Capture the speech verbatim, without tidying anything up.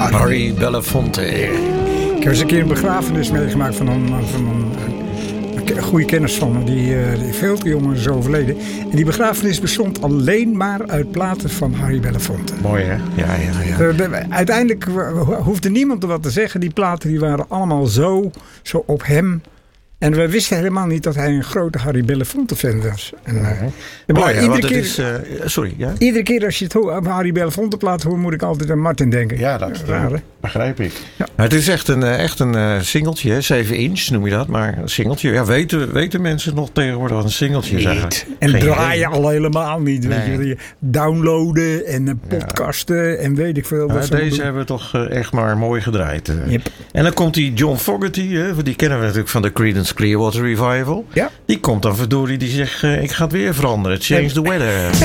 Harry Belafonte. Ik heb eens een keer een begrafenis meegemaakt van een, van een, een goede kennis van me. Die, uh, die veel te jong is overleden. En die begrafenis bestond alleen maar uit platen van Harry Belafonte. Mooi hè? Ja, ja, ja. Uh, de, uiteindelijk hoefde niemand er wat te zeggen. Die platen die waren allemaal zo, zo op hem. En we wisten helemaal niet dat hij een grote Harry Belafonte fan was. En, uh, oh, ja, iedere, keer, is, uh, sorry, ja? iedere keer als je het ho- Harry Belafonte plaat hoort, moet ik altijd aan Martin denken. Ja, dat Raar, uh, begrijp ik. Ja. Het is echt een, echt een uh, singeltje, hè? zeven inch noem je dat, maar een singeltje. Ja, weten, weten mensen nog tegenwoordig wat een singeltje is eigenlijk? En Geen draaien al helemaal niet. Nee. Weet je, downloaden en uh, podcasten ja. en weet ik veel. Ja, deze hebben we toch uh, echt maar mooi gedraaid. Uh. Yep. En dan komt die John Fogerty, hè? Die kennen we natuurlijk van de Creedence Clearwater Revival. Ja. Die komt dan verdorie, die zegt, uh, ik ga het weer veranderen. Change the weather.